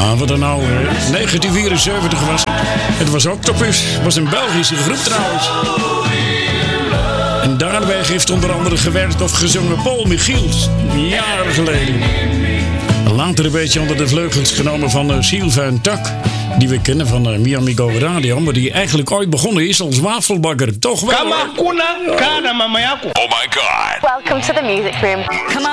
Ah, wat een oude. 1974 was. Het was Octopus. Het was een Belgische groep trouwens. En daarbij heeft onder andere gewerkt of gezongen Paul Michiels. Jaren geleden. Later een beetje onder de vleugels genomen van Sylvain Tak. Die we kennen van Miami Go Radio. Maar die eigenlijk ooit begonnen is als wafelbakker. Toch wel? Oh my God. Welcome to the music room. Come